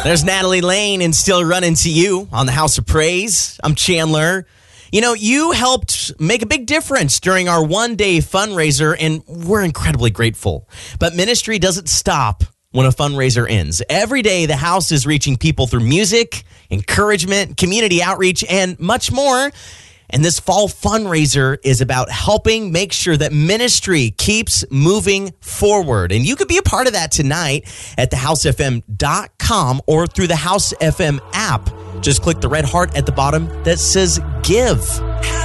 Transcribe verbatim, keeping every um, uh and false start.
There's Natalie Lane and Still Running to You on the House of Praise. I'm Chandler. You know, you helped make a big difference during our one-day fundraiser, and we're incredibly grateful. But ministry doesn't stop when a fundraiser ends. Every day, the house is reaching people through music, encouragement, community outreach, and much more. And this fall fundraiser is about helping make sure that ministry keeps moving forward. And you could be a part of that tonight at the house f m dot com or through the House F M app. Just click the red heart at the bottom that says give.